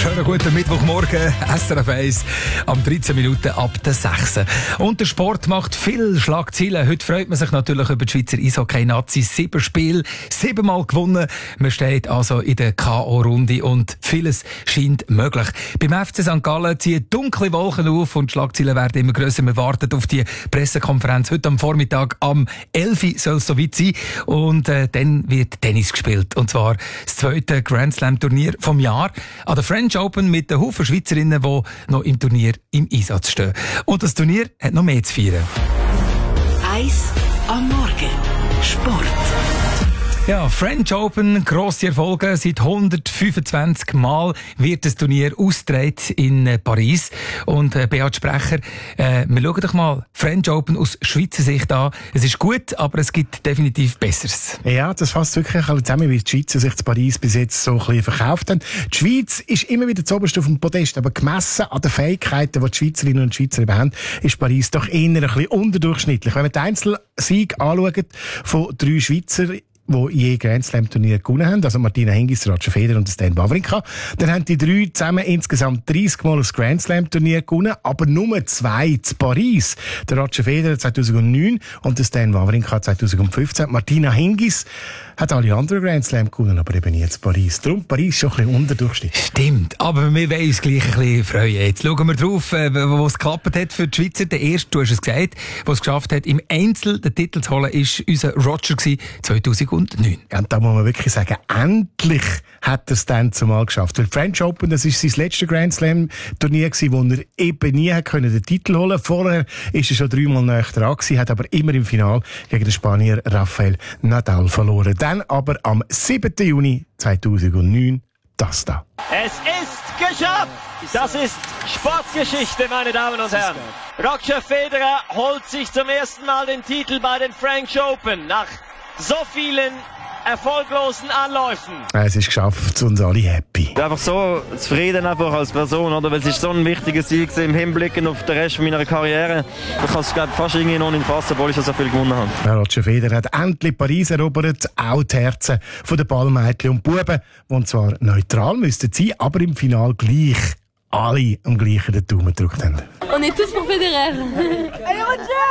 Schönen guten Mittwochmorgen, SRF 1, am 13 Minuten ab der 6. Und der Sport macht viel Schlagzeilen. Heute freut man sich natürlich über die Schweizer Eishockey-Nazis. 7 Spiele, 7-mal gewonnen. Man steht also in der K.O.-Runde und vieles scheint möglich. Beim FC St. Gallen ziehen dunkle Wolken auf und die Schlagzeilen werden immer grösser. Man wartet auf die Pressekonferenz. Heute am Vormittag am 11 Uhr soll es soweit sein. Und dann wird Tennis gespielt. Und zwar das zweite Grand Slam-Turnier vom Jahr an der French Open mit den Haufen Schweizerinnen, die noch im Turnier im Einsatz stehen. Und das Turnier hat noch mehr zu feiern. 1 am Morgen. Sport. Ja, French Open, grosse Erfolge. Seit 125 Mal wird das Turnier ausgetragen in Paris. Und Beat Sprecher, wir schauen doch mal French Open aus Schweizer Sicht an. Es ist gut, aber es gibt definitiv Besseres. Ja, das fasst wirklich zusammen, wie die Schweizer sich zu Paris bis jetzt so ein bisschen verkauft haben. Die Schweiz ist immer wieder zuoberst auf dem Podest, aber gemessen an den Fähigkeiten, die die Schweizerinnen und Schweizer eben haben, ist Paris doch eher ein bisschen unterdurchschnittlich. Wenn man den Einzelsieg anschaut von 3 Schweizer, die je Grand Slam Turnier gewonnen haben, also Martina Hingis, Roger Federer und Stan Wawrinka. Dann haben die 3 zusammen insgesamt 30 Mal das Grand Slam Turnier gewonnen, aber nur 2 zu Paris. Der Roger Federer 2009 und der Stan Wawrinka 2015. Martina Hingis hat alle anderen Grand Slam gewonnen, aber eben nie zu Paris. Darum Paris ist schon ein bisschen unterdurchschnittlich. Stimmt, aber wir wollen uns gleich ein bisschen freuen. Jetzt schauen wir drauf, wo es geklappt hat für die Schweizer. Der erste, du hast es gesagt, der es geschafft hat, im Einzel den Titel zu holen, war unser Roger 2009. Ja, und da muss man wirklich sagen, endlich hat er es dann zumal geschafft. Weil French Open, das ist sein letztes Grand Slam Turnier gewesen, wo er eben nie hat können den Titel holen. Vorher ist er schon 3-mal näher dran gewesen, hat aber immer im Finale gegen den Spanier Rafael Nadal verloren. Dann aber am 7. Juni 2009 das da. Es ist geschafft! Das ist Sportgeschichte, meine Damen und Herren. Roger Federer holt sich zum ersten Mal den Titel bei den French Open nach so vielen erfolglosen Anläufen. Es ist geschafft und alle happy. Einfach so zufrieden einfach als Person, oder? Weil es ist so ein wichtiger Sieg im Hinblick auf den Rest meiner Karriere. Ich kann es fast irgendwie noch nicht fassen, obwohl ich schon so viel gewonnen habe. Ja, Roger Federer hat endlich Paris erobert, auch die Herzen der Ballmädchen und Buben, die zwar neutral müssten sein, aber im Finale gleich alle am gleichen den Daumen gedrückt haben. On est tous pour Federer. Allez Roger!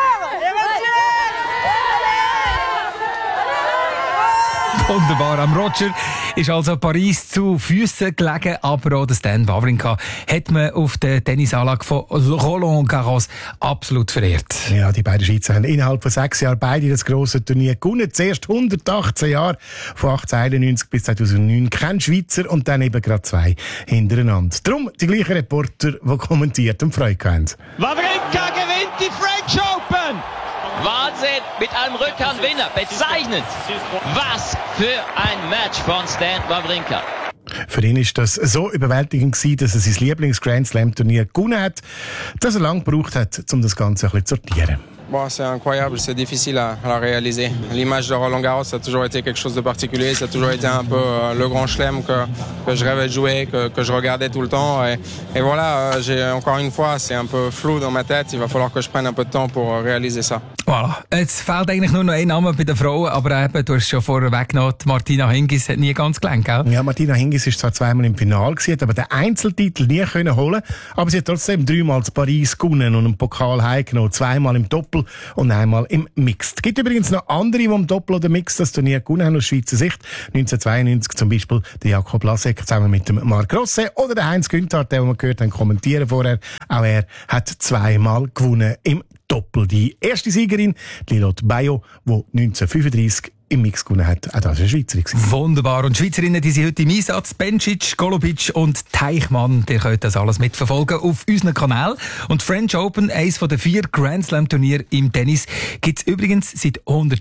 Wunderbar. Am Roger ist also Paris zu Füssen gelegen, aber auch der Stan Wawrinka hat man auf der Tennisanlage von Roland Garros absolut verehrt. Ja, die beiden Schweizer haben innerhalb von 6 Jahren beide das grosse Turnier gewonnen. Zuerst 118 Jahre, von 1891 bis 2009. Kein Schweizer und dann eben gerade 2 hintereinander. Darum die gleichen Reporter, die kommentiert und Freude haben. Wawrinka gewinnt die French Open! Wahnsinn, mit einem Rückhandwinner, bezeichnend. Was für ein Match von Stan Wawrinka. Für ihn ist das so überwältigend gewesen, dass er sein Lieblings-Grand Slam-Turnier gewonnen hat, dass er lange gebraucht hat, um das Ganze ein bisschen zu sortieren. Bon, c'est incroyable, c'est difficile à réaliser. L'image de Roland Garros, ça a toujours été quelque chose de particulier, ça a toujours été un peu le grand chelem que je rêvais de jouer, que je regardais tout le temps. Et voilà, encore une fois, c'est un peu flou dans ma tête, il va falloir que je prenne un peu de temps pour réaliser ça. Voilà, jetzt fehlt eigentlich nur noch ein Name bei den Frauen, aber eben, du hast schon vorher weggenommen, Martina Hingis hat nie ganz gelangt, gell? Ja, Martina Hingis ist zwar 2-mal im Finale gewesen, hat aber den Einzeltitel nie können holen, aber sie hat trotzdem 3-mal zu Paris gewonnen und einen Pokal heimgenommen, 2-mal im Doppel und einmal im Mixed. Es gibt übrigens noch andere, die im Doppel oder Mixed das Turnier gewonnen haben aus Schweizer Sicht. 1992 zum Beispiel der Jakob Lasek zusammen mit dem Marc Rosset oder der Heinz Günther, den wir gehört haben kommentieren vorher. Auch er hat 2-mal gewonnen im Doppel. Die erste Siegerin, Lilotte Bayo, die 1935 im Mix gewonnen hat. Auch das war eine Schweizerin. Wunderbar. Und die Schweizerinnen, die sind heute im Einsatz. Bencic, Golubic und Teichmann. Ihr könnt das alles mitverfolgen auf unserem Kanal. Und French Open, eines der 4 Grand Slam Turniere im Tennis, gibt es übrigens seit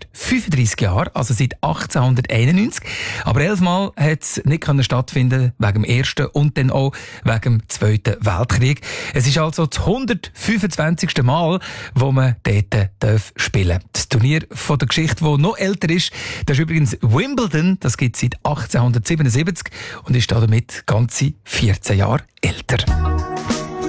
135 Jahren, also seit 1891. Aber 11 Mal hat es nicht stattfinden wegen dem Ersten und dann auch wegen dem Zweiten Weltkrieg. Es ist also das 125. Mal, wo man dort spielen darf. Das Turnier von der Geschichte, das noch älter ist, das ist übrigens Wimbledon, das gibt es seit 1877 und ist damit ganze 14 Jahre älter.